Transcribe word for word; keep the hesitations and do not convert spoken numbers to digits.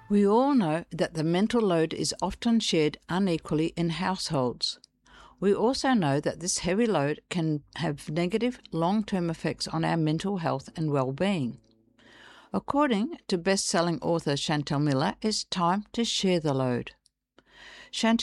We all know that the mental load is often shared unequally in households. We also know that this heavy load can have negative long-term effects on our mental health and well-being. According to best-selling author Chantel Miller, it's time to share the load. Chantel